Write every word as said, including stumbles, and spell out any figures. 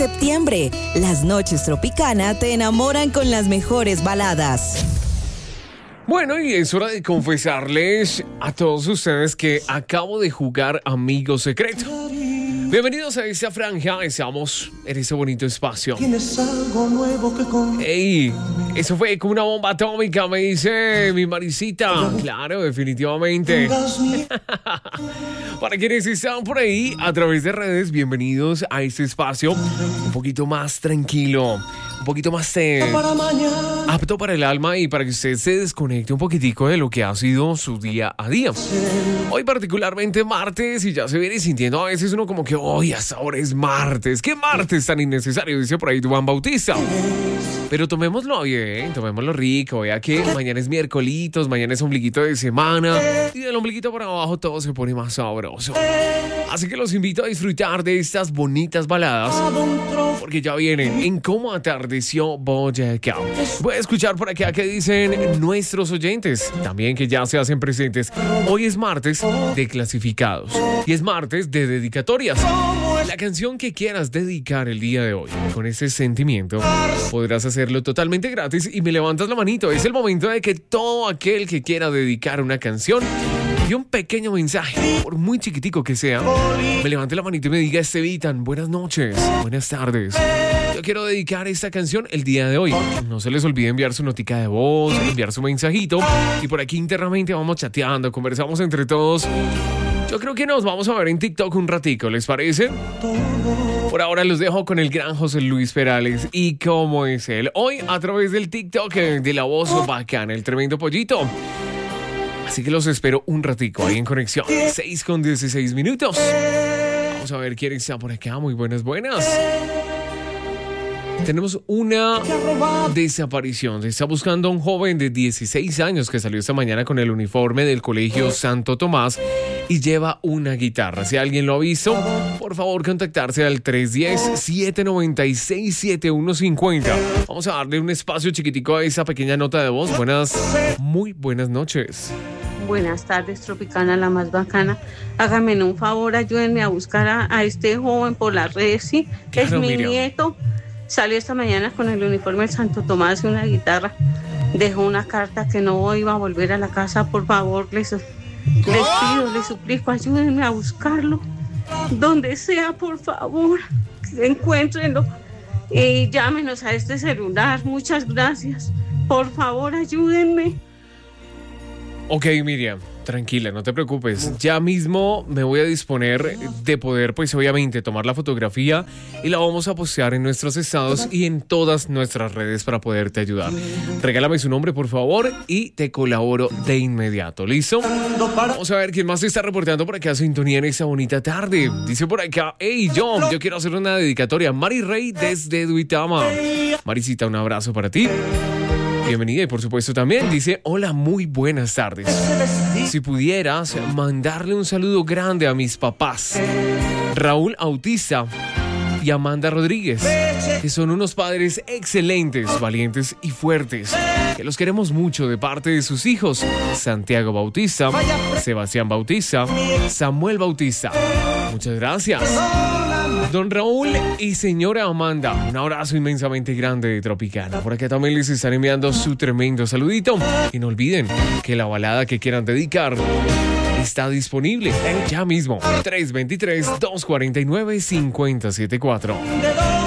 septiembre. Las noches Tropicana te enamoran con las mejores baladas. Bueno, y es hora de confesarles a todos ustedes que acabo de jugar Amigo Secreto. Bienvenidos a esta franja, estamos en ese bonito espacio. Tienes algo nuevo que contar. Ey, eso fue como una bomba atómica, me dice mi Marisita. Claro, definitivamente. Para quienes están por ahí a través de redes, bienvenidos a este espacio un poquito más tranquilo, un poquito más eh, apto para el alma y para que usted se desconecte un poquitico de lo que ha sido su día a día. Hoy particularmente martes y ya se viene sintiendo a veces uno como que hoy hasta ahora es martes. ¿Qué martes tan innecesario? Dice por ahí Juan Bautista. Pero tomémoslo bien, tomémoslo rico. Vea que mañana es miércolitos, mañana es ombliguito de semana y del ombliguito para abajo todo se pone más sabroso. Así que los invito a disfrutar de estas bonitas baladas porque ya vienen en cómo atardeció Boyacá. Voy a escuchar por acá que dicen nuestros oyentes, también que ya se hacen presentes. Hoy es martes de clasificados y es martes de dedicatorias. La canción que quieras dedicar el día de hoy, con ese sentimiento, podrás hacerlo totalmente gratis y me levantas la manito. Es el momento de que todo aquel que quiera dedicar una canción y un pequeño mensaje, por muy chiquitico que sea, me levante la manito y me diga: Estevitan, buenas noches, buenas tardes. Yo quiero dedicar esta canción el día de hoy. No se les olvide enviar su notica de voz, enviar su mensajito. Y por aquí internamente vamos chateando, conversamos entre todos. Yo creo que nos vamos a ver en TikTok un ratico, ¿les parece? Por ahora los dejo con el gran José Luis Perales. ¿Y cómo es él? Hoy a través del TikTok de la voz bacana, el tremendo pollito. Así que los espero un ratico ahí en conexión. seis con dieciséis minutos. Vamos a ver quién está por acá. Muy buenas, buenas. Tenemos una desaparición. Se está buscando a un joven de dieciséis años que salió esta mañana con el uniforme del Colegio Santo Tomás y lleva una guitarra. Si alguien lo ha visto, por favor contactarse al tres uno cero, siete nueve seis, siete uno cinco cero. Vamos a darle un espacio chiquitico a esa pequeña nota de voz. Buenas, muy buenas noches. Buenas tardes, Tropicana, la más bacana. Háganme un favor, ayúdenme a buscar a, a este joven por las redes, ¿sí? Claro, es mi Miriam. nieto. Salió esta mañana con el uniforme del Santo Tomás y una guitarra. Dejó una carta que no iba a volver a la casa. Por favor, les, les pido, les suplico, ayúdenme a buscarlo. Donde sea, por favor, encuéntrenlo. Y llámenos a este celular. Muchas gracias. Por favor, ayúdenme. Ok, Miriam, tranquila, no te preocupes. Ya mismo me voy a disponer de poder, pues obviamente, tomar la fotografía y la vamos a postear en nuestros estados y en todas nuestras redes para poderte ayudar. Regálame su nombre, por favor, y te colaboro de inmediato. ¿Listo? Vamos a ver quién más se está reportando por acá a sintonía en esta bonita tarde. Dice por acá: hey, John, yo quiero hacer una dedicatoria. Mari Rey desde Duitama. Marisita, un abrazo para ti. Bienvenida y por supuesto también dice: hola, muy buenas tardes. Si pudieras mandarle un saludo grande a mis papás, Raúl Autista y Amanda Rodríguez, que son unos padres excelentes, valientes y fuertes, que los queremos mucho de parte de sus hijos, Santiago Bautista, Sebastián Bautista, Samuel Bautista. Muchas gracias. Don Raúl y señora Amanda, un abrazo inmensamente grande de Tropicana. Por acá también les están enviando su tremendo saludito. Y no olviden que la balada que quieran dedicar está disponible ya mismo. tres dos tres, dos cuatro nueve, cinco cero siete cuatro.